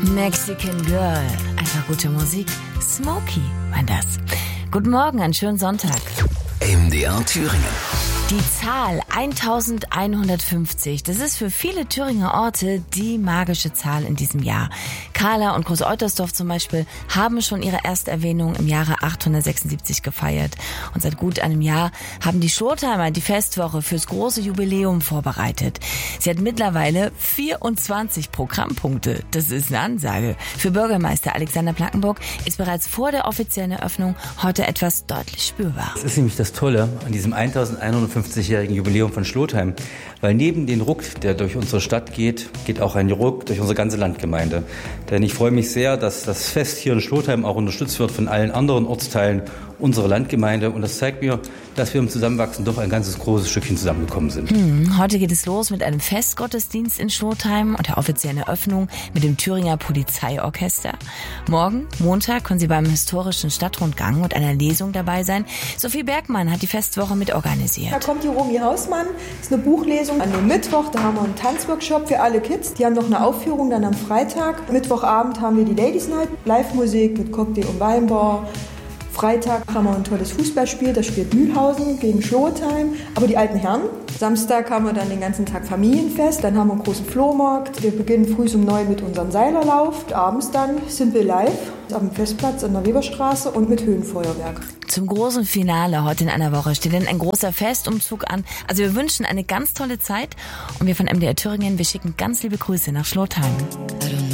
Mexican Girl. Einfach gute Musik. Smokey war das. Guten Morgen, einen schönen Sonntag. MDR Thüringen. Die Zahl 1150, das ist für viele Thüringer Orte die magische Zahl in diesem Jahr. Kahla und Groß-Eutersdorf zum Beispiel haben schon ihre Ersterwähnung im Jahre 876 gefeiert. Und seit gut einem Jahr haben die Schlotheimer die Festwoche fürs große Jubiläum vorbereitet. Sie hat mittlerweile 24 Programmpunkte. Das ist eine Ansage. Für Bürgermeister Alexander Blankenburg ist bereits vor der offiziellen Eröffnung heute etwas deutlich spürbar. Das ist nämlich das Tolle an diesem 1150-jährigen Jubiläum von Schlotheim, weil neben dem Ruck, der durch unsere Stadt geht, geht auch ein Ruck durch unsere ganze Landgemeinde. Denn ich freue mich sehr, dass das Fest hier in Schlotheim auch unterstützt wird von allen anderen Ortsteilen unserer Landgemeinde. Und das zeigt mir, dass wir im Zusammenwachsen doch ein ganzes großes Stückchen zusammengekommen sind. Heute geht es los mit einem Festgottesdienst in Schlotheim und der offiziellen Eröffnung mit dem Thüringer Polizeiorchester. Morgen, Montag, können Sie beim historischen Stadtrundgang und einer Lesung dabei sein. Sophie Bergmann hat die Festwoche mitorganisiert. Da kommt die Romy Hausmann, das ist eine Buchlesung an dem Mittwoch. Da haben wir einen Tanzworkshop für alle Kids. Die haben noch eine Aufführung dann am Freitag. Mittwochabend haben wir die Ladies Night, Live-Musik mit Cocktail und Weinbar. Freitag haben wir ein tolles Fußballspiel, da spielt Mühlhausen gegen Schlotheim, aber die alten Herren. Samstag haben wir dann den ganzen Tag Familienfest, dann haben wir einen großen Flohmarkt. Wir beginnen früh um 9 mit unserem Seilerlauf. Abends dann sind wir live am Festplatz an der Weberstraße und mit Höhenfeuerwerk. Zum großen Finale heute in einer Woche steht dann ein großer Festumzug an. Also wir wünschen eine ganz tolle Zeit und wir von MDR Thüringen, wir schicken ganz liebe Grüße nach Schlotheim.